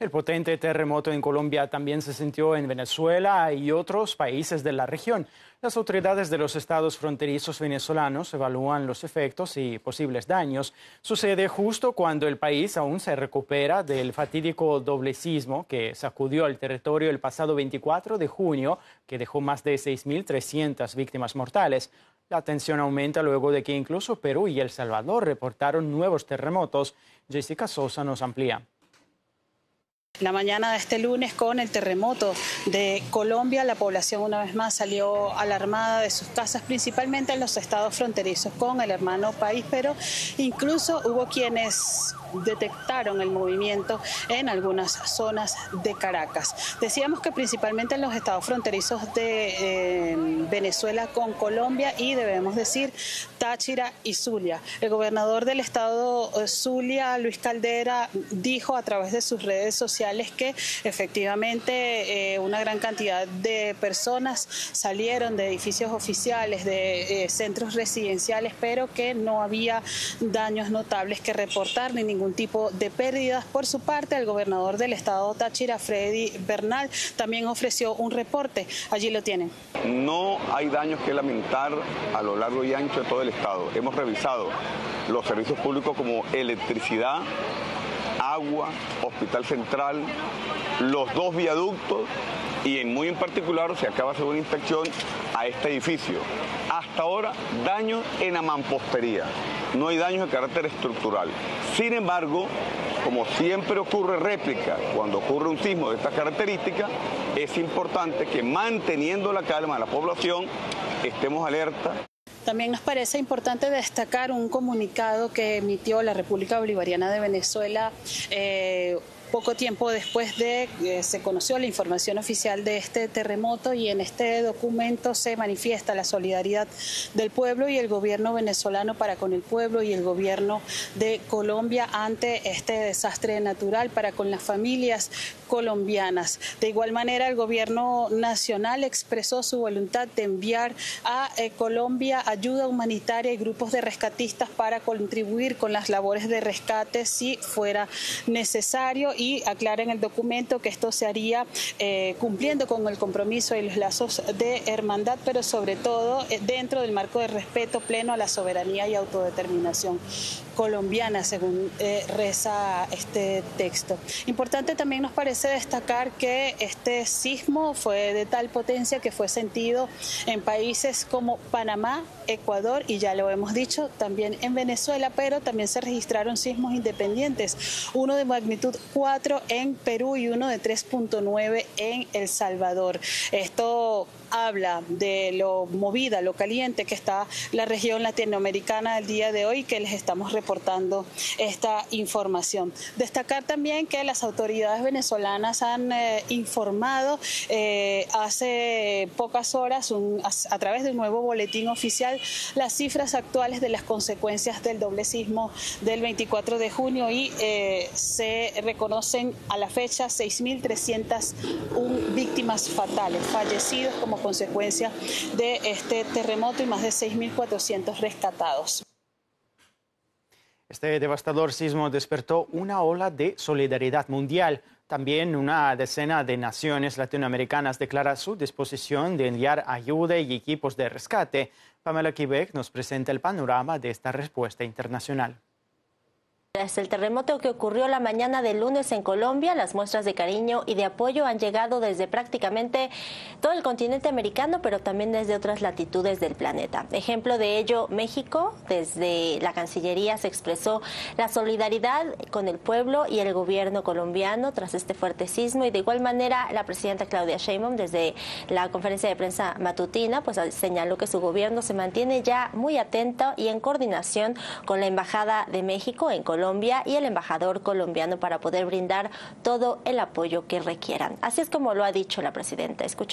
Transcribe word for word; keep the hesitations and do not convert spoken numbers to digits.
El potente terremoto en Colombia también se sintió en Venezuela y otros países de la región. Las autoridades de los estados fronterizos venezolanos evalúan los efectos y posibles daños. Sucede justo cuando el país aún se recupera del fatídico doble sismo que sacudió el territorio el pasado veinticuatro de junio, que dejó más de seis mil trescientas víctimas mortales. La tensión aumenta luego de que incluso Perú y El Salvador reportaron nuevos terremotos. Jessica Sosa nos amplía. La mañana de este lunes, con el terremoto de Colombia, la población una vez más salió alarmada de sus casas, principalmente en los estados fronterizos con el hermano país, pero incluso hubo quienes detectaron el movimiento en algunas zonas de Caracas. Decíamos que principalmente en los estados fronterizos de eh, Venezuela con Colombia y, debemos decir, Táchira y Zulia. El gobernador del estado Zulia, Luis Caldera, dijo a través de sus redes sociales que efectivamente eh, una gran cantidad de personas salieron de edificios oficiales, de eh, centros residenciales, pero que no había daños notables que reportar ni ningún tipo de pérdidas. Por su parte, el gobernador del estado Táchira, Freddy Bernal, también ofreció un reporte. Allí lo tienen. No hay daños que lamentar a lo largo y ancho de todo el estado. Hemos revisado los servicios públicos como electricidad, agua, hospital central, los dos viaductos y en muy en particular se acaba de hacer una inspección a este edificio. Hasta ahora, daños en la mampostería. No hay daños de carácter estructural. Sin embargo, como siempre ocurre réplica cuando ocurre un sismo de estas características, es importante que, manteniendo la calma de la población, estemos alerta. También nos parece importante destacar un comunicado que emitió la República Bolivariana de Venezuela eh, poco tiempo después de que se conoció la información oficial de este terremoto, y en este documento se manifiesta la solidaridad del pueblo y el gobierno venezolano para con el pueblo y el gobierno de Colombia ante este desastre natural, para con las familias colombianas. De igual manera, el gobierno nacional expresó su voluntad de enviar a eh, Colombia ayuda humanitaria y grupos de rescatistas para contribuir con las labores de rescate si fuera necesario, y aclara en el documento que esto se haría eh, cumpliendo con el compromiso y los lazos de hermandad, pero sobre todo eh, dentro del marco de respeto pleno a la soberanía y autodeterminación colombiana, según eh, reza este texto. Importante también nos parece destacar que este sismo fue de tal potencia que fue sentido en países como Panamá, Ecuador y, ya lo hemos dicho, también en Venezuela, pero también se registraron sismos independientes, uno de magnitud cuatro en Perú y uno de tres punto nueve en El Salvador. Esto habla de lo movida, lo caliente que está la región latinoamericana el día de hoy, que les estamos reportando esta información. Destacar también que las autoridades venezolanas han eh, informado eh, hace pocas horas, un, a, a través de un nuevo boletín oficial, las cifras actuales de las consecuencias del doble sismo del veinticuatro de junio y eh, se reconocen a la fecha seis mil trescientas una víctimas fatales, fallecidos como consecuencia de este terremoto, y más de seis mil cuatrocientos rescatados. Este devastador sismo despertó una ola de solidaridad mundial. También una decena de naciones latinoamericanas declara su disposición de enviar ayuda y equipos de rescate. Pamela Quebec nos presenta el panorama de esta respuesta internacional. Tras el terremoto que ocurrió la mañana del lunes en Colombia, las muestras de cariño y de apoyo han llegado desde prácticamente todo el continente americano, pero también desde otras latitudes del planeta. Ejemplo de ello, México. Desde la Cancillería se expresó la solidaridad con el pueblo y el gobierno colombiano tras este fuerte sismo, y de igual manera la presidenta Claudia Sheinbaum, desde la conferencia de prensa matutina, pues señaló que su gobierno se mantiene ya muy atento y en coordinación con la Embajada de México en Colombia Colombia y el embajador colombiano para poder brindar todo el apoyo que requieran. Así es como lo ha dicho la presidenta. Escuchen.